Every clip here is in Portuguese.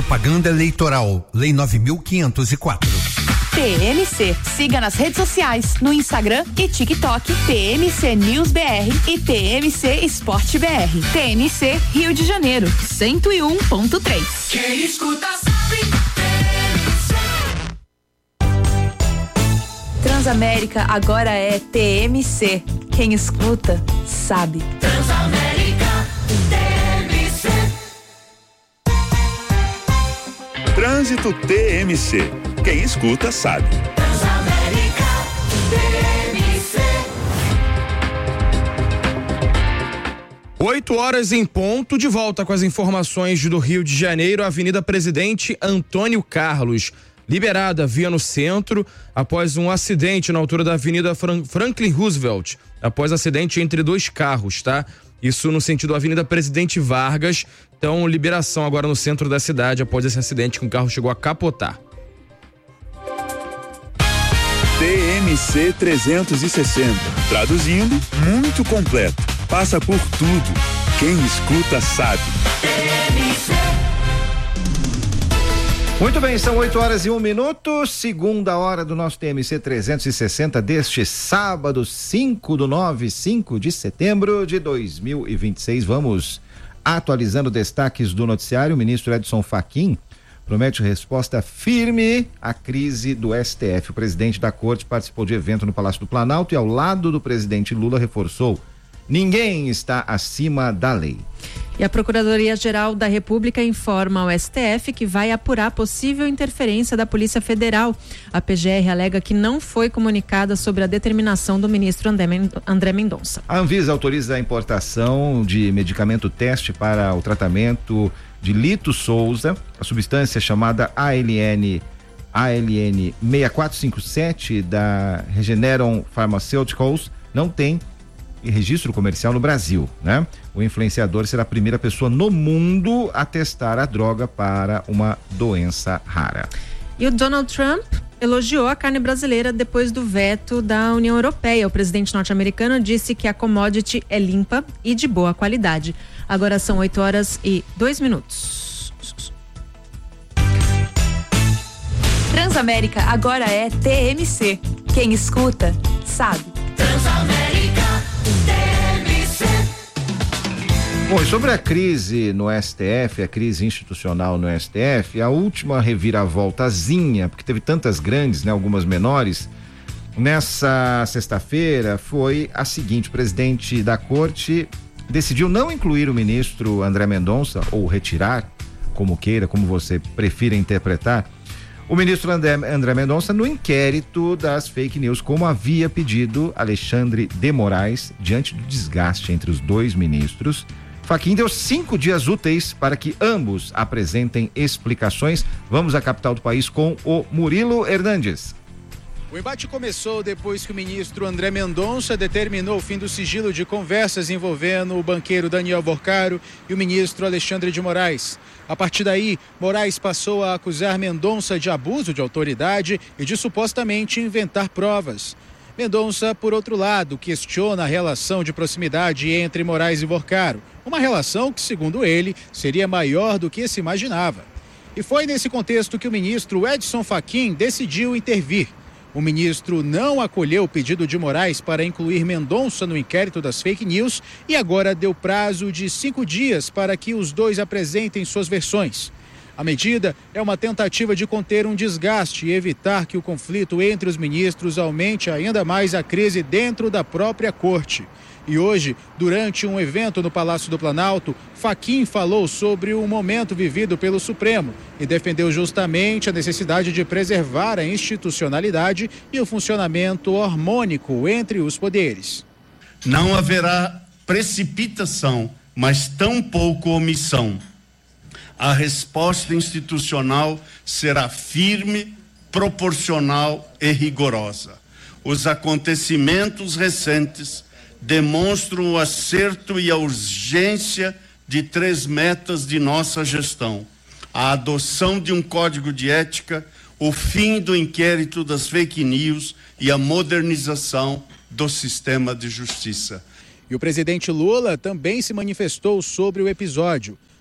Propaganda eleitoral, Lei 9.504. TMC, siga nas redes sociais, no Instagram e TikTok, TMC News BR e TMC Esporte BR. TMC Rio de Janeiro, 101.3. Quem escuta sabe. Transamérica agora é TMC. Quem escuta sabe. Transamérica TMC. Trânsito TMC. Quem escuta sabe. Transamérica TMC. 8h em ponto, de volta com as informações do Rio de Janeiro. Avenida Presidente Antônio Carlos, liberada via no centro após um acidente na altura da Avenida Franklin Roosevelt, após acidente entre dois carros, tá? Isso no sentido da Avenida Presidente Vargas. Então, liberação agora no centro da cidade após esse acidente que um carro chegou a capotar. TMC 360. Traduzindo, muito completo. Passa por tudo. Quem escuta sabe. Muito bem, são 8h01, segunda hora do nosso TMC 360 deste sábado, 5 de setembro de 2026. Vamos atualizando destaques do noticiário. O ministro Edson Fachin promete resposta firme à crise do STF. O presidente da corte participou de evento no Palácio do Planalto e, ao lado do presidente Lula, reforçou: ninguém está acima da lei. E a Procuradoria-Geral da República informa ao STF que vai apurar possível interferência da Polícia Federal. A PGR alega que não foi comunicada sobre a determinação do ministro André Mendonça. A Anvisa autoriza a importação de medicamento teste para o tratamento de Lito Souza. A substância chamada ALN 6457 da Regeneron Pharmaceuticals não tem registro comercial no Brasil, né? O influenciador será a primeira pessoa no mundo a testar a droga para uma doença rara. E o Donald Trump elogiou a carne brasileira depois do veto da União Europeia. O presidente norte-americano disse que a commodity é limpa e de boa qualidade. Agora são 8h02. Transamérica agora é TMC. Quem escuta sabe. Transamérica TMC. Bom, e sobre a crise no STF, a crise institucional no STF, a última reviravoltazinha, porque teve tantas grandes, né, algumas menores, nessa sexta-feira foi a seguinte: o presidente da corte decidiu não incluir o ministro André Mendonça, ou retirar, como queira, como você prefira interpretar, o ministro André Mendonça no inquérito das fake news, como havia pedido Alexandre de Moraes. Diante do desgaste entre os dois ministros, Fachin deu 5 dias úteis para que ambos apresentem explicações. Vamos à capital do país com o Murilo Hernandes. O embate começou depois que o ministro André Mendonça determinou o fim do sigilo de conversas envolvendo o banqueiro Daniel Borcaro e o ministro Alexandre de Moraes. A partir daí, Moraes passou a acusar Mendonça de abuso de autoridade e de supostamente inventar provas. Mendonça, por outro lado, questiona a relação de proximidade entre Moraes e Borcaro, uma relação que, segundo ele, seria maior do que se imaginava. E foi nesse contexto que o ministro Edson Fachin decidiu intervir. O ministro não acolheu o pedido de Moraes para incluir Mendonça no inquérito das fake news e agora deu prazo de 5 dias para que os dois apresentem suas versões. A medida é uma tentativa de conter um desgaste e evitar que o conflito entre os ministros aumente ainda mais a crise dentro da própria corte. E hoje, durante um evento no Palácio do Planalto, Fachin falou sobre o momento vivido pelo Supremo e defendeu justamente a necessidade de preservar a institucionalidade e o funcionamento harmônico entre os poderes. Não haverá precipitação, mas tampouco omissão. A resposta institucional será firme, proporcional e rigorosa. Os acontecimentos recentes demonstram o acerto e a urgência de 3 metas de nossa gestão: a adoção de um código de ética, o fim do inquérito das fake news e a modernização do sistema de justiça. E o presidente Lula também se manifestou sobre o episódio.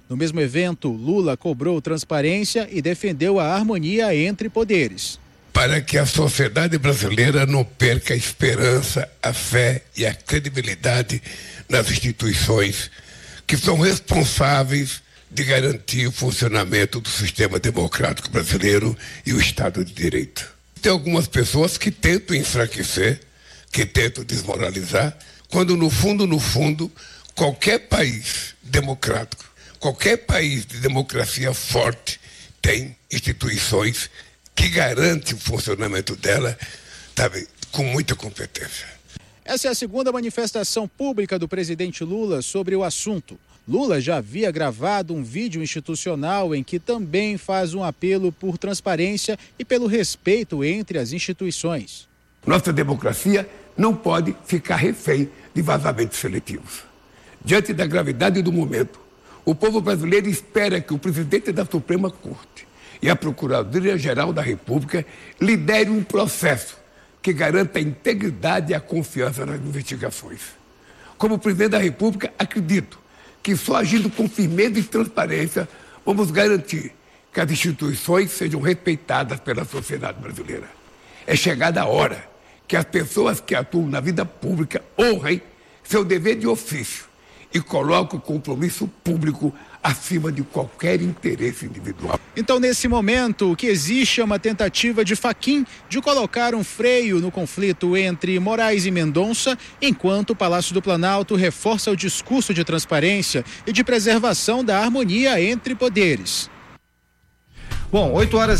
No mesmo evento, Lula cobrou transparência e defendeu a harmonia entre poderes. Para que a sociedade brasileira não perca a esperança, a fé e a credibilidade nas instituições que são responsáveis de garantir o funcionamento do sistema democrático brasileiro e o Estado de Direito. Tem algumas pessoas que tentam enfraquecer, que tentam desmoralizar, quando no fundo, qualquer país democrático, qualquer país de democracia forte tem instituições que garantem o funcionamento dela, sabe, com muita competência. Essa é a segunda manifestação pública do presidente Lula sobre o assunto. Lula já havia gravado um vídeo institucional em que também faz um apelo por transparência e pelo respeito entre as instituições. Nossa democracia não pode ficar refém de vazamentos seletivos. Diante da gravidade do momento, o povo brasileiro espera que o presidente da Suprema Corte e a Procuradoria-Geral da República lidere um processo que garanta a integridade e a confiança nas investigações. Como presidente da República, acredito que só agindo com firmeza e transparência vamos garantir que as instituições sejam respeitadas pela sociedade brasileira. É chegada a hora que as pessoas que atuam na vida pública honrem seu dever de ofício e coloquem o compromisso público acima de qualquer interesse individual. Então, nesse momento, o que existe é uma tentativa de Fachin de colocar um freio no conflito entre Moraes e Mendonça, enquanto o Palácio do Planalto reforça o discurso de transparência e de preservação da harmonia entre poderes. Bom,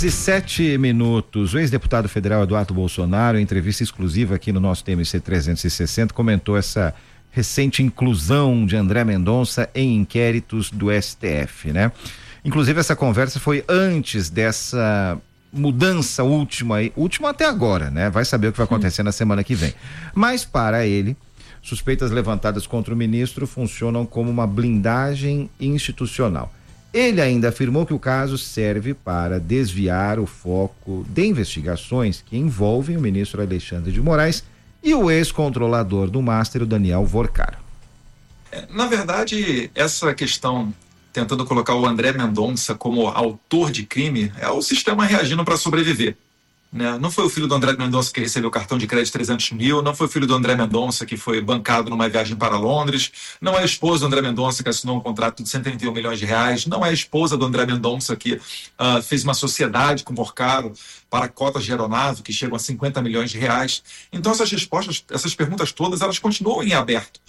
8h07. O ex-deputado federal Eduardo Bolsonaro, em entrevista exclusiva aqui no nosso TMC 360, comentou essa recente inclusão de André Mendonça em inquéritos do STF, né? Inclusive essa conversa foi antes dessa mudança última até agora, né? Vai saber o que vai acontecer na semana que vem. Mas para ele, suspeitas levantadas contra o ministro funcionam como uma blindagem institucional. Ele ainda afirmou que o caso serve para desviar o foco de investigações que envolvem o ministro Alexandre de Moraes e o ex-controlador do Master, o Daniel Vorcaro. Na verdade, essa questão tentando colocar o André Mendonça como autor de crime é o sistema reagindo para sobreviver, né? Não foi o filho do André Mendonça que recebeu cartão de crédito de 300 mil, não foi o filho do André Mendonça que foi bancado numa viagem para Londres, não é a esposa do André Mendonça que assinou um contrato de 131 milhões de reais, não é a esposa do André Mendonça que fez uma sociedade com o Vorcaro para cotas de aeronave que chegam a 50 milhões de reais. Então essas perguntas todas, elas continuam em aberto.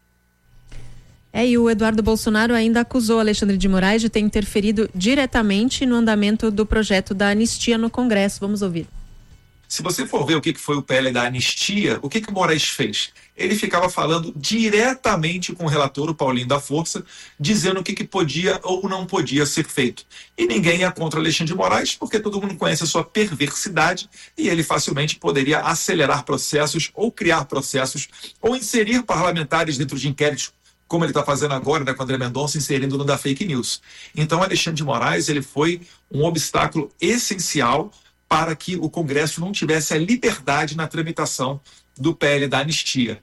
E o Eduardo Bolsonaro ainda acusou Alexandre de Moraes de ter interferido diretamente no andamento do projeto da anistia no Congresso. Vamos ouvir. Se você for ver o que foi o PL da anistia, o que o Moraes fez? Ele ficava falando diretamente com o relator, o Paulinho da Força, dizendo o que podia ou não podia ser feito. E ninguém ia contra Alexandre de Moraes, porque todo mundo conhece a sua perversidade e ele facilmente poderia acelerar processos ou criar processos ou inserir parlamentares dentro de inquéritos, como ele está fazendo agora, né, com o André Mendonça, inserindo no da fake news. Então, Alexandre de Moraes, ele foi um obstáculo essencial para que o Congresso não tivesse a liberdade na tramitação do PL da anistia.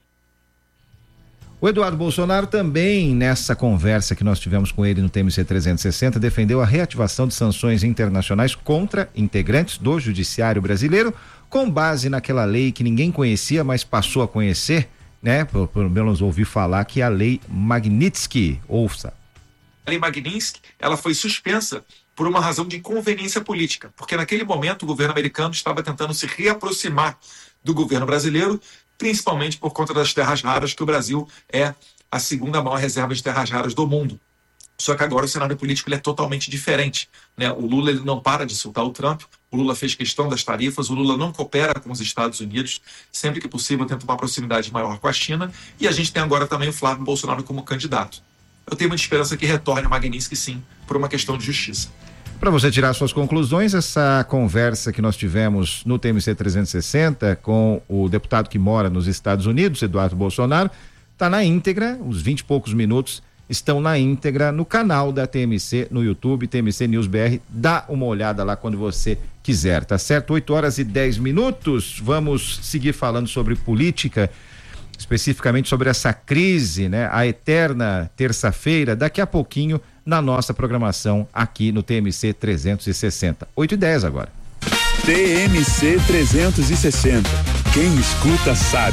O Eduardo Bolsonaro também, nessa conversa que nós tivemos com ele no TMC 360, defendeu a reativação de sanções internacionais contra integrantes do Judiciário brasileiro, com base naquela lei que ninguém conhecia, mas passou a conhecer, né? Pelo menos ouvi falar, que é a lei Magnitsky. Ouça. A lei Magnitsky, ela foi suspensa por uma razão de conveniência política, porque naquele momento o governo americano estava tentando se reaproximar do governo brasileiro, principalmente por conta das terras raras, que o Brasil é a segunda maior reserva de terras raras do mundo. Só que agora o cenário político ele é totalmente diferente, né? O Lula ele não para de insultar o Trump, o Lula fez questão das tarifas, o Lula não coopera com os Estados Unidos, sempre que possível tenta uma proximidade maior com a China, e a gente tem agora também o Flávio Bolsonaro como candidato. Eu tenho muita esperança que retorne a Magnitsky, sim, por uma questão de justiça. Para você tirar suas conclusões, essa conversa que nós tivemos no TMC 360 com o deputado que mora nos Estados Unidos, Eduardo Bolsonaro, está na íntegra, os 20 e poucos minutos estão na íntegra no canal da TMC no YouTube, TMC News BR. Dá uma olhada lá quando você quiser, tá certo? 8h10. Vamos seguir falando sobre política, especificamente sobre essa crise, né? A eterna terça-feira. Daqui a pouquinho na nossa programação aqui no TMC 360. 8h10 agora. TMC 360. Quem escuta sabe.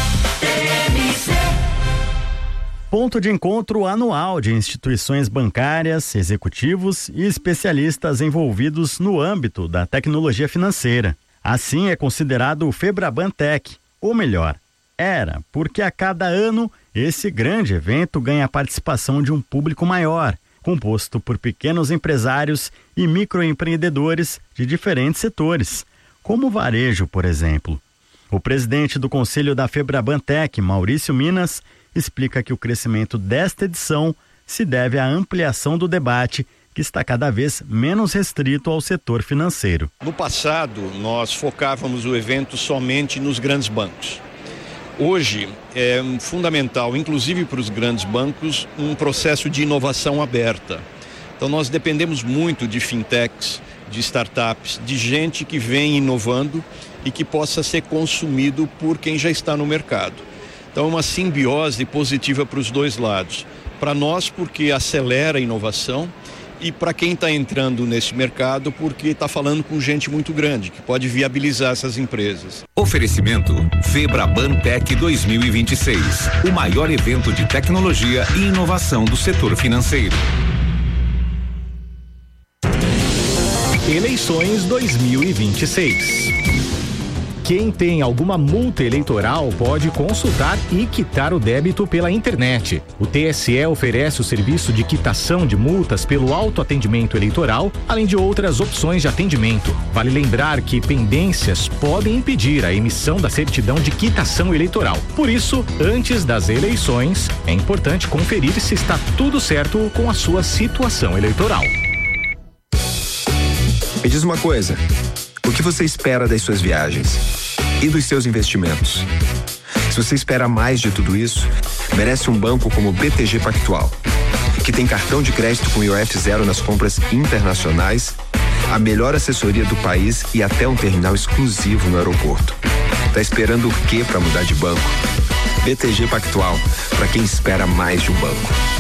Ponto de encontro anual de instituições bancárias, executivos e especialistas envolvidos no âmbito da tecnologia financeira. Assim é considerado o FebrabanTech, ou melhor, era, porque a cada ano esse grande evento ganha a participação de um público maior, composto por pequenos empresários e microempreendedores de diferentes setores, como o varejo, por exemplo. O presidente do Conselho da FebrabanTech, Maurício Minas, explica que o crescimento desta edição se deve à ampliação do debate, que está cada vez menos restrito ao setor financeiro. No passado, nós focávamos o evento somente nos grandes bancos. Hoje é fundamental, inclusive para os grandes bancos, um processo de inovação aberta. Então nós dependemos muito de fintechs, de startups, de gente que vem inovando e que possa ser consumido por quem já está no mercado. Então é uma simbiose positiva para os dois lados. Para nós, porque acelera a inovação, e para quem está entrando nesse mercado, porque está falando com gente muito grande, que pode viabilizar essas empresas. Oferecimento FebrabanTech 2026, o maior evento de tecnologia e inovação do setor financeiro. Eleições 2026. Quem tem alguma multa eleitoral pode consultar e quitar o débito pela internet. O TSE oferece o serviço de quitação de multas pelo autoatendimento eleitoral, além de outras opções de atendimento. Vale lembrar que pendências podem impedir a emissão da certidão de quitação eleitoral. Por isso, antes das eleições, é importante conferir se está tudo certo com a sua situação eleitoral. Me diz uma coisa, o que você espera das suas viagens e dos seus investimentos? Se você espera mais de tudo isso, merece um banco como o BTG Pactual, que tem cartão de crédito com IOF zero nas compras internacionais, a melhor assessoria do país e até um terminal exclusivo no aeroporto. Tá esperando o quê para mudar de banco? BTG Pactual, para quem espera mais de um banco.